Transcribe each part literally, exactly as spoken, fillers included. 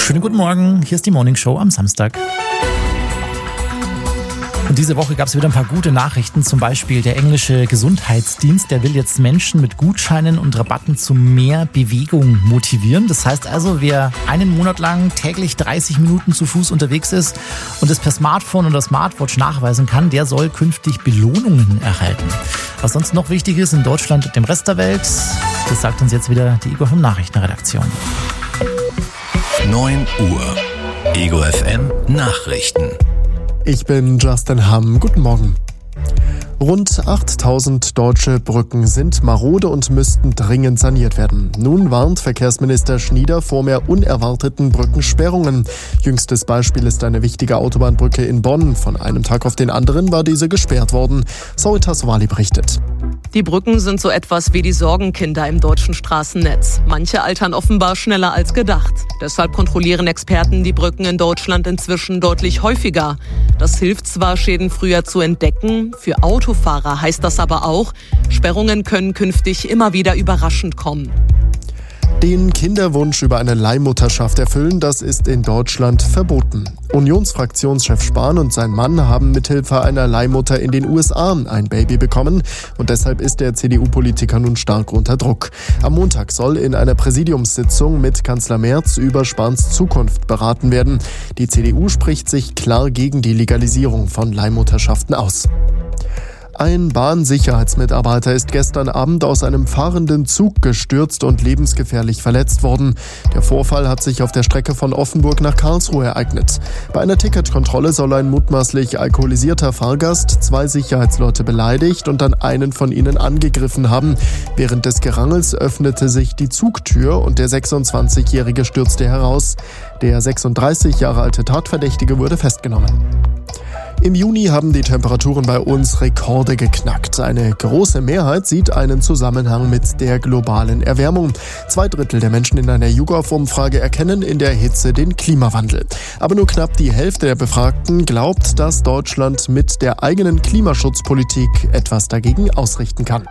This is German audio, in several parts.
Schönen guten Morgen, hier ist die Morning Show am Samstag. Und diese Woche gab es wieder ein paar gute Nachrichten, zum Beispiel der englische Gesundheitsdienst, der will jetzt Menschen mit Gutscheinen und Rabatten zu mehr Bewegung motivieren. Das heißt also, wer einen Monat lang täglich dreißig Minuten zu Fuß unterwegs ist und es per Smartphone oder Smartwatch nachweisen kann, der soll künftig Belohnungen erhalten. Was sonst noch wichtig ist in Deutschland und dem Rest der Welt, das sagt uns jetzt wieder die Ego vom Nachrichtenredaktion. neun Uhr. Ego F M Nachrichten. Ich bin Justin Hamm. Guten Morgen. Rund achttausend deutsche Brücken sind marode und müssten dringend saniert werden. Nun warnt Verkehrsminister Schnieder vor mehr unerwarteten Brückensperrungen. Jüngstes Beispiel ist eine wichtige Autobahnbrücke in Bonn. Von einem Tag auf den anderen war diese gesperrt worden. Zoe Sowali berichtet. Die Brücken sind so etwas wie die Sorgenkinder im deutschen Straßennetz. Manche altern offenbar schneller als gedacht. Deshalb kontrollieren Experten die Brücken in Deutschland inzwischen deutlich häufiger. Das hilft zwar, Schäden früher zu entdecken. Für Autofahrer heißt das aber auch, Sperrungen können künftig immer wieder überraschend kommen. Den Kinderwunsch über eine Leihmutterschaft erfüllen, das ist in Deutschland verboten. Unionsfraktionschef Spahn und sein Mann haben mithilfe einer Leihmutter in den U S A ein Baby bekommen und deshalb ist der C D U-Politiker nun stark unter Druck. Am Montag soll in einer Präsidiumssitzung mit Kanzler Merz über Spahns Zukunft beraten werden. Die C D U spricht sich klar gegen die Legalisierung von Leihmutterschaften aus. Ein Bahnsicherheitsmitarbeiter ist gestern Abend aus einem fahrenden Zug gestürzt und lebensgefährlich verletzt worden. Der Vorfall hat sich auf der Strecke von Offenburg nach Karlsruhe ereignet. Bei einer Ticketkontrolle soll ein mutmaßlich alkoholisierter Fahrgast zwei Sicherheitsleute beleidigt und dann einen von ihnen angegriffen haben. Während des Gerangels öffnete sich die Zugtür und der sechsundzwanzigjährige stürzte heraus. Der sechsunddreißig Jahre alte Tatverdächtige wurde festgenommen. Im Juni haben die Temperaturen bei uns Rekorde geknackt. Eine große Mehrheit sieht einen Zusammenhang mit der globalen Erwärmung. Zwei Drittel der Menschen in einer YouGov-Umfrage erkennen in der Hitze den Klimawandel. Aber nur knapp die Hälfte der Befragten glaubt, dass Deutschland mit der eigenen Klimaschutzpolitik etwas dagegen ausrichten kann.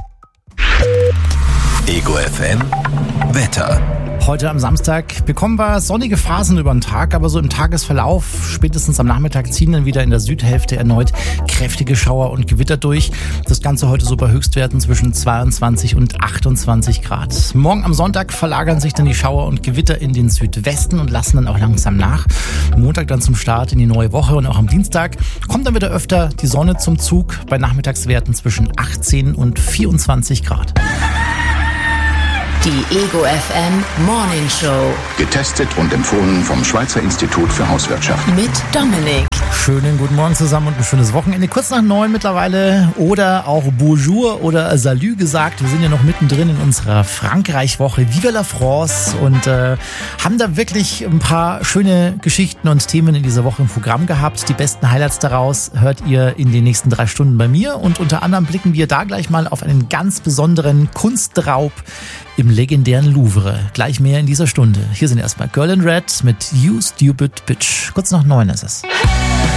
Ego F M Wetter. Heute am Samstag bekommen wir sonnige Phasen über den Tag, aber so im Tagesverlauf, spätestens am Nachmittag, ziehen dann wieder in der Südhälfte erneut kräftige Schauer und Gewitter durch. Das Ganze heute so bei Höchstwerten zwischen zweiundzwanzig und achtundzwanzig Grad. Morgen am Sonntag verlagern sich dann die Schauer und Gewitter in den Südwesten und lassen dann auch langsam nach. Montag dann zum Start in die neue Woche und auch am Dienstag kommt dann wieder öfter die Sonne zum Zug bei Nachmittagswerten zwischen achtzehn und vierundzwanzig Grad. Die Ego F M Morning Show. Getestet und empfohlen vom Schweizer Institut für Hauswirtschaft. Mit Dominik. Schönen guten Morgen zusammen und ein schönes Wochenende. Kurz nach neun mittlerweile oder auch Bonjour oder Salut gesagt. Wir sind ja noch mittendrin in unserer Frankreich-Woche Vive la France und äh, haben da wirklich ein paar schöne Geschichten und Themen in dieser Woche im Programm gehabt. Die besten Highlights daraus hört ihr in den nächsten drei Stunden bei mir und unter anderem blicken wir da gleich mal auf einen ganz besonderen Kunstraub im legendären Louvre. Gleich mehr in dieser Stunde. Hier sind erstmal Girl in Red mit You Stupid Bitch. Kurz nach neun ist es.